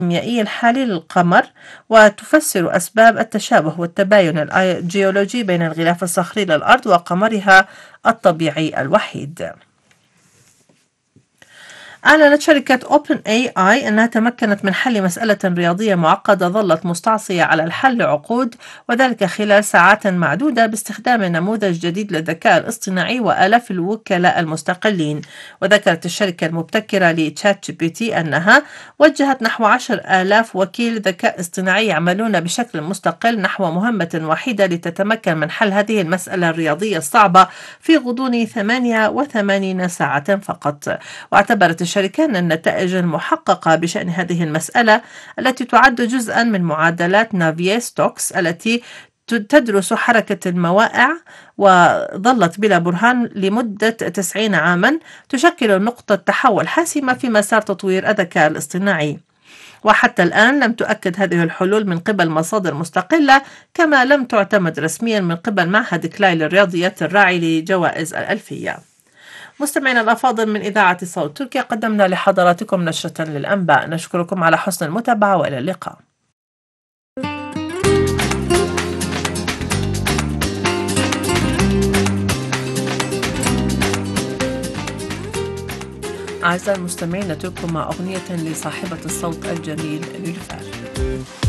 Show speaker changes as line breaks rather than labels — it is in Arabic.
الكيميائي الحالي للقمر، وتفسر أسباب التشابه والتباين الجيولوجي بين الغلاف الصخري للأرض وقمرها الطبيعي الوحيد. أعلنت شركة OpenAI أنها تمكنت من حل مسألة رياضية معقدة ظلت مستعصية على الحل لعقود، وذلك خلال ساعات معدودة باستخدام نموذج جديد للذكاء الاصطناعي وآلاف الوكلاء المستقلين. وذكرت الشركة المبتكرة لتشات جي بي تي أنها وجهت نحو 10,000 وكيل ذكاء اصطناعي يعملون بشكل مستقل نحو مهمة وحيدة لتتمكن من حل هذه المسألة الرياضية الصعبة في غضون 88 ساعة فقط. واعتبرت الشركة أن النتائج المحققة بشأن هذه المسألة التي تعد جزءا من معادلات نافيي-ستوكس التي تدرس حركة الموائع وظلت بلا برهان لمدة 90 عاما، تشكل نقطة تحول حاسمة في مسار تطوير الذكاء الاصطناعي. وحتى الآن لم تؤكد هذه الحلول من قبل مصادر مستقلة، كما لم تعتمد رسميا من قبل معهد كلاي للرياضيات الراعي لجوائز الألفية. مستمعينا الأفاضل، من إذاعة صوت تركيا قدمنا لحضراتكم نشرة للأنباء. نشكركم على حسن المتابعة وإلى اللقاء. أعزائي المستمعين، نترككم مع أغنية لصاحبة الصوت الجميل نيلوفر.